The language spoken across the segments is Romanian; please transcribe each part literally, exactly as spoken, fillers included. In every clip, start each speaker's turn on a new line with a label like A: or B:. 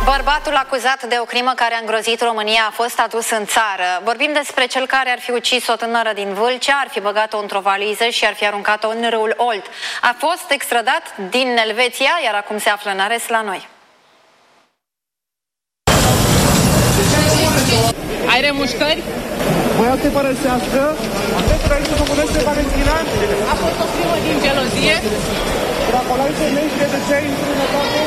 A: Bărbatul acuzat de o crimă care a îngrozit România a fost adus în țară. Vorbim despre cel care ar fi ucis o tânără din Vâlcea, ar fi băgat-o într-o valiză și ar fi aruncat-o în râul Olt. A fost extradat din Elveția, iar acum se află în arest la noi.
B: Ai remușcări?
C: Voia să te părăsească, pentru aici să numește Valentina.
B: A fost o crimă din gelozie?
C: Dacă l-ai femei, de ce ai într-un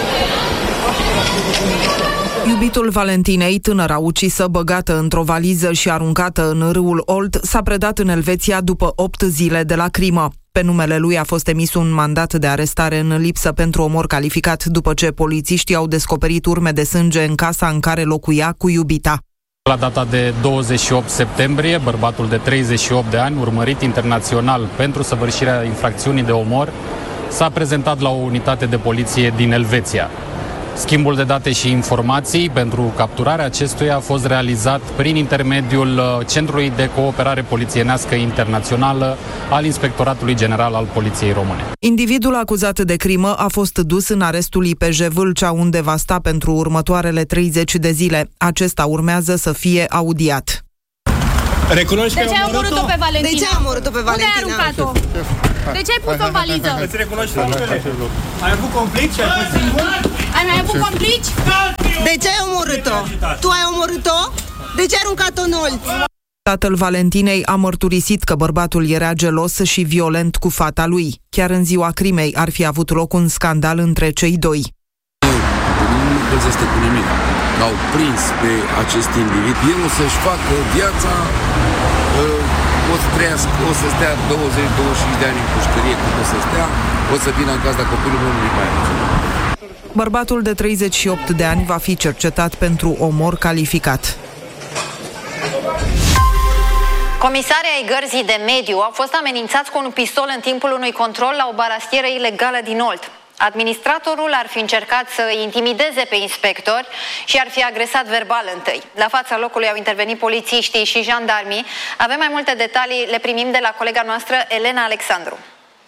D: Iubitul Valentinei, tânăra ucisă, băgată într-o valiză și aruncată în râul Olt, s-a predat în Elveția după opt zile de la crimă. Pe numele lui a fost emis un mandat de arestare în lipsă pentru omor calificat după ce polițiștii au descoperit urme de sânge în casa în care locuia cu iubita.
E: La data de douăzeci și opt septembrie, bărbatul de treizeci și opt de ani, urmărit internațional pentru săvârșirea infracțiunii de omor, s-a prezentat la o unitate de poliție din Elveția. Schimbul de date și informații pentru capturarea acestuia a fost realizat prin intermediul Centrului de Cooperare Polițienească Internațională al Inspectoratului General al Poliției Române.
D: Individul acuzat de crimă a fost dus în arestul I P J Vâlcea, unde va sta pentru următoarele treizeci de zile. Acesta urmează să fie audiat.
C: Recunoști
B: de ce ai omorât-o pe Valentina?
F: De ce ai omorât-o pe Valentina?
B: Unde ai aruncat-o? De ce ai pus-o în valiză?
C: Îți recunoști faptele? Ai avut conflict și ai fost singur?
B: Ai mai avut complici?
F: De ce ai omorât-o? Tu ai omorât-o? De ce ai aruncat-o în Olt?
D: Tatăl Valentinei a mărturisit că bărbatul era gelos și violent cu fata lui. Chiar în ziua crimei ar fi avut loc un scandal între cei doi.
G: Nu plătește cu nimic. L-au prins pe acest individ. El o să-și facă viața, o să trăiască, o să stea douăzeci douăzeci și cinci de ani în pușcărie, cât o să stea, o să vină în casa copilul meu, nu-i mai are.
D: Bărbatul de treizeci și opt de ani va fi cercetat pentru omor calificat.
A: Comisarii ai Gărzii de Mediu au fost amenințați cu un pistol în timpul unui control la o barastieră ilegală din Olt. Administratorul ar fi încercat să intimideze pe inspectori și ar fi agresat verbal întâi. La fața locului au intervenit polițiștii și jandarmii. Avem mai multe detalii, le primim de la colega noastră Elena Alexandru.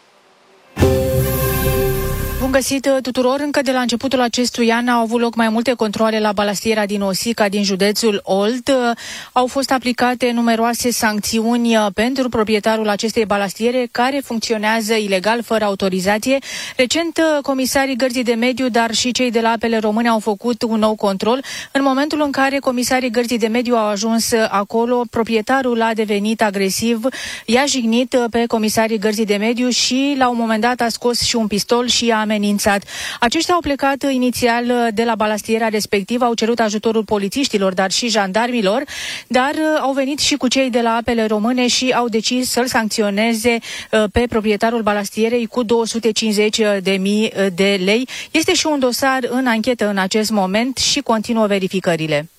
H: Bun găsit tuturor! Încă de la începutul acestui an au avut loc mai multe controale la balastiera din Osica, din județul Olt. Au fost aplicate numeroase sancțiuni pentru proprietarul acestei balastiere, care funcționează ilegal, fără autorizație. Recent, comisarii Gărzii de Mediu, dar și cei de la Apele Române au făcut un nou control. În momentul în care comisarii Gărzii de Mediu au ajuns acolo, proprietarul a devenit agresiv, i-a jignit pe comisarii Gărzii de Mediu și la un moment dat a scos și un pistol și a amenințat. Aceștia au plecat inițial de la balastiera respectivă, au cerut ajutorul polițiștilor, dar și jandarmilor, dar au venit și cu cei de la Apele Române și au decis să-l sancționeze pe proprietarul balastierei cu două sute cincizeci de mii de lei. Este și un dosar în anchetă în acest moment și continuă verificările.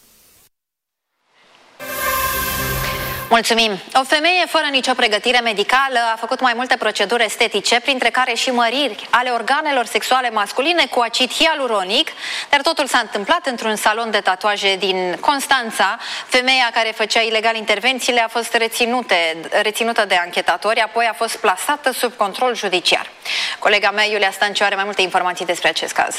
A: Mulțumim! O femeie fără nicio pregătire medicală a făcut mai multe proceduri estetice, printre care și măriri ale organelor sexuale masculine cu acid hialuronic, dar totul s-a întâmplat într-un salon de tatuaje din Constanța. Femeia care făcea ilegal intervențiile a fost reținute, reținută de anchetatori, apoi a fost plasată sub control judiciar. Colega mea, Iulia Stanciu, are mai multe informații despre acest caz.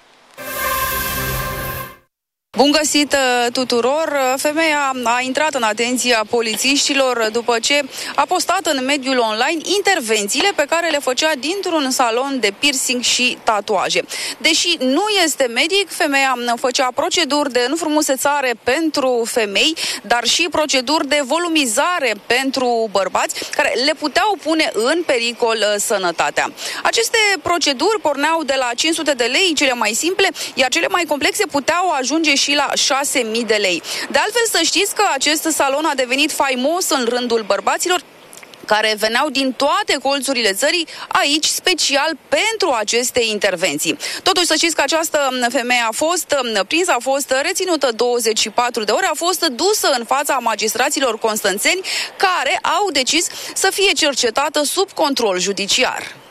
I: Bun găsit tuturor! Femeia a intrat în atenția polițiștilor după ce a postat în mediul online intervențiile pe care le făcea dintr-un salon de piercing și tatuaje. Deși nu este medic, femeia făcea proceduri de înfrumusețare pentru femei, dar și proceduri de volumizare pentru bărbați, care le puteau pune în pericol sănătatea. Aceste proceduri porneau de la cinci sute de lei, cele mai simple, iar cele mai complexe puteau ajunge și la șase mii de lei. De altfel, să știți că acest salon a devenit faimos în rândul bărbaților care veneau din toate colțurile țării aici special pentru aceste intervenții. Totuși, să știți că această femeie a fost prinsă, a fost reținută douăzeci și patru de ore, a fost dusă în fața magistraților constanțeni, care au decis să fie cercetată sub control judiciar.